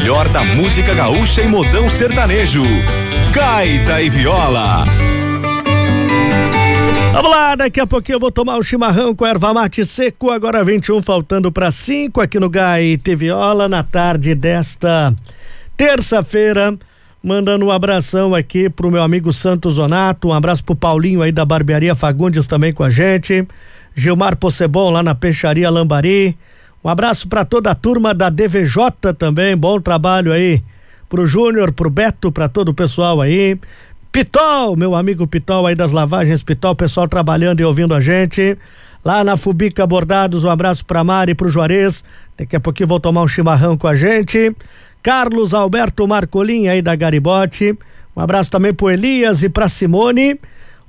melhor da música gaúcha e modão sertanejo. Gaita e Viola. Vamos lá, daqui a pouquinho eu vou tomar um chimarrão com erva mate seco, agora 21 faltando para 5 aqui no Gaita e Viola, na tarde desta terça-feira, mandando um abração aqui pro meu amigo Santos Zonato, um abraço pro Paulinho aí da Barbearia Fagundes também com a gente, Gilmar Possebon lá na Peixaria Lambari, um abraço para toda a turma da DVJ também, bom trabalho aí pro Júnior, pro Beto, para todo o pessoal aí, Pitol, meu amigo Pitol aí das lavagens Pitol, pessoal trabalhando e ouvindo a gente, lá na Fubica Bordados, um abraço pra Mari e pro Juarez, daqui a pouquinho vou tomar um chimarrão com a gente, Carlos Alberto Marcolin aí da Garibote, um abraço também pro Elias e pra Simone,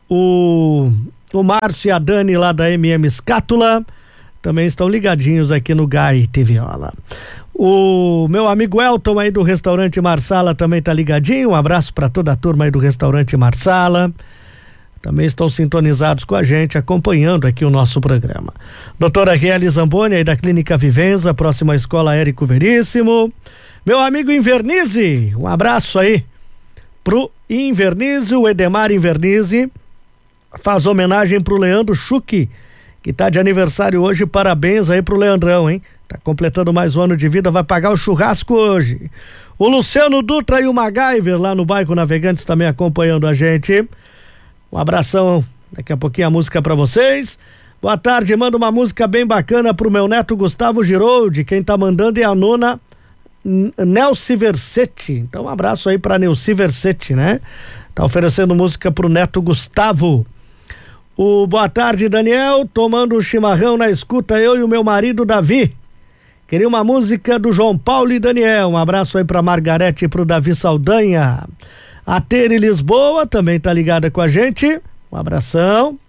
o Márcio e a Dani lá da Escátula, também estão ligadinhos aqui no Gaita e Viola. O meu amigo Elton aí do restaurante Marsala também tá ligadinho, um abraço para toda a turma aí do restaurante Marsala, também estão sintonizados com a gente, acompanhando aqui o nosso programa. Doutora Riele Zamboni aí da Clínica Vivenza, próxima à Escola Érico Veríssimo, meu amigo Invernize, um abraço aí pro Invernize, o Edemar Invernize, faz homenagem pro Leandro Schuch, que tá de aniversário hoje, parabéns aí pro Leandrão, hein? Tá completando mais um ano de vida, vai pagar o churrasco hoje. O Luciano Dutra e o MacGyver lá no Bairro Navegantes também acompanhando a gente. Um abração, daqui a pouquinho a música pra vocês. Boa tarde, manda uma música bem bacana pro meu neto Gustavo Giroldi, quem tá mandando é a nona Nelci Versetti. Então um abraço aí pra Nelci Versetti, né? Tá oferecendo música pro neto Gustavo. O boa tarde, Daniel, tomando um chimarrão na escuta, eu e o meu marido Davi. Queria uma música do João Paulo e Daniel. Um abraço aí pra Margarete e pro Davi Saldanha. A Tere Lisboa também tá ligada com a gente. Um abração.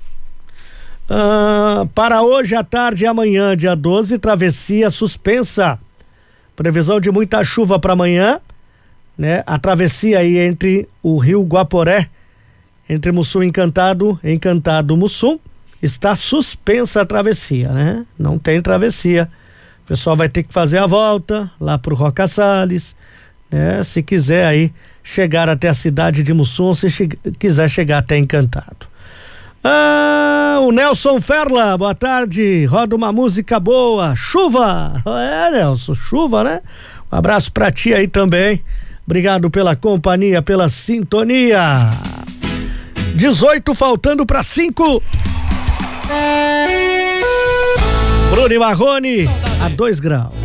Para hoje à tarde e amanhã, dia 12, travessia suspensa. Previsão de muita chuva para amanhã, né? A travessia aí entre o rio Guaporé, entre Mussum e Encantado Mussum, está suspensa a travessia, né? Não tem travessia. O pessoal vai ter que fazer a volta lá pro Roca Salles, né? Se quiser aí chegar até a cidade de Mussum, se quiser chegar até Encantado. O Nelson Ferla, boa tarde, roda uma música boa, chuva, Nelson, chuva, né? Um abraço pra ti aí também, obrigado pela companhia, pela sintonia. 18 faltando pra 5. Bruno e Marrone a 2 graus.